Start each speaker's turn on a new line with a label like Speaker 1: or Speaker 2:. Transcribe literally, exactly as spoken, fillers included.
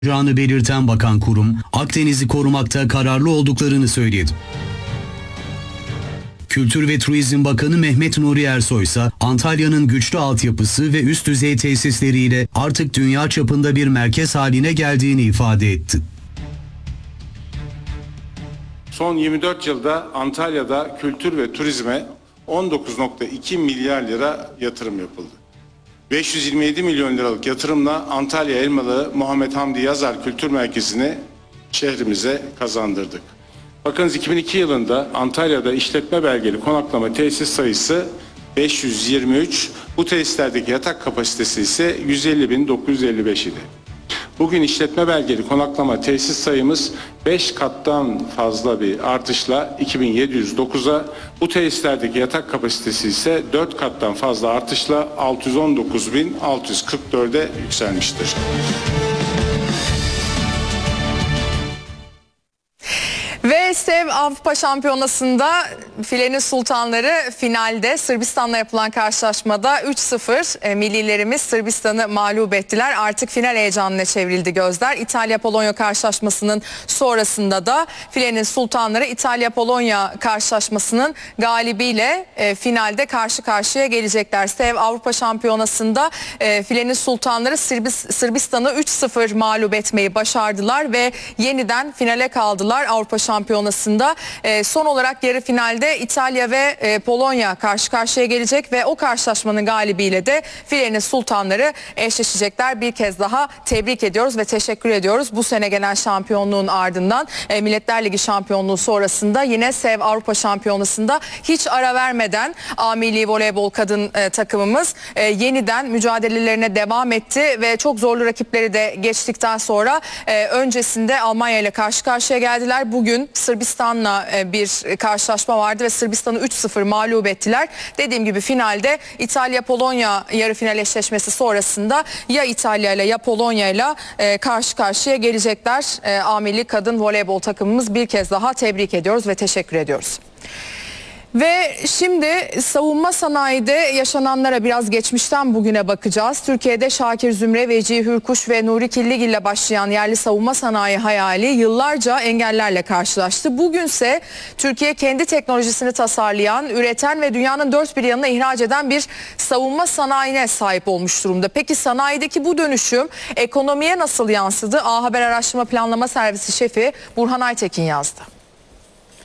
Speaker 1: olacağını belirten bakan kurum, Akdeniz'i korumakta kararlı olduklarını söyledi. Kültür ve Turizm Bakanı Mehmet Nuri Ersoy ise Antalya'nın güçlü altyapısı ve üst düzey tesisleriyle artık dünya çapında bir merkez haline geldiğini ifade etti.
Speaker 2: Son yirmi dört yılda Antalya'da kültür ve turizme on dokuz nokta iki milyar lira yatırım yapıldı. beş yüz yirmi yedi milyon liralık yatırımla Antalya Elmalı Muhammed Hamdi Yazar Kültür Merkezi'ni şehrimize kazandırdık. Bakınız iki bin iki yılında Antalya'da işletme belgeli konaklama tesis sayısı beş yüz yirmi üç, bu tesislerdeki yatak kapasitesi ise yüz elli bin dokuz yüz elli beş idi. Bugün işletme belgeli konaklama tesis sayımız beş kattan fazla bir artışla iki bin yedi yüz dokuza, bu tesislerdeki yatak kapasitesi ise dört kattan fazla artışla altı yüz on dokuz bin altı yüz kırk dörde yükselmiştir.
Speaker 3: Ve Stev Avrupa Şampiyonası'nda filenin sultanları finalde Sırbistan'la yapılan karşılaşmada üç sıfır e, millilerimiz Sırbistan'ı mağlup ettiler. Artık final heyecanına çevrildi gözler. İtalya-Polonya karşılaşmasının sonrasında da filenin sultanları İtalya-Polonya karşılaşmasının galibiyle e, finalde karşı karşıya gelecekler. Stev Avrupa Şampiyonası'nda e, filenin sultanları Sırbis, Sırbistan'ı üç sıfır mağlup etmeyi başardılar ve yeniden finale kaldılar Avrupa Şampiyonası'nda. E, son olarak yarı finalde İtalya ve e, Polonya karşı karşıya gelecek ve o karşılaşmanın galibiyle de filenin sultanları eşleşecekler. Bir kez daha tebrik ediyoruz ve teşekkür ediyoruz. Bu sene gelen şampiyonluğun ardından e, Milletler Ligi şampiyonluğu sonrasında yine Stev Avrupa Şampiyonası'nda hiç ara vermeden A Milli Voleybol kadın e, takımımız e, yeniden mücadelelerine devam etti ve çok zorlu rakipleri de geçtikten sonra e, öncesinde Almanya ile karşı karşıya geldiler. Bugün Sırbistan'la bir karşılaşma vardı ve Sırbistan'ı üç sıfır mağlup ettiler. Dediğim gibi finalde İtalya-Polonya yarı final eşleşmesi sonrasında ya İtalya ile ya Polonya ile karşı karşıya gelecekler. A Milli Kadın Voleybol takımımız bir kez daha tebrik ediyoruz ve teşekkür ediyoruz. Ve şimdi savunma sanayide yaşananlara biraz geçmişten bugüne bakacağız. Türkiye'de Şakir Zümre, Vecihi Hürkuş ve Nuri Killigil ile başlayan yerli savunma sanayi hayali yıllarca engellerle karşılaştı. Bugünse Türkiye kendi teknolojisini tasarlayan, üreten ve dünyanın dört bir yanına ihraç eden bir savunma sanayine sahip olmuş durumda. Peki sanayideki bu dönüşüm ekonomiye nasıl yansıdı? A Haber Araştırma Planlama Servisi Şefi Burhan Aytekin yazdı.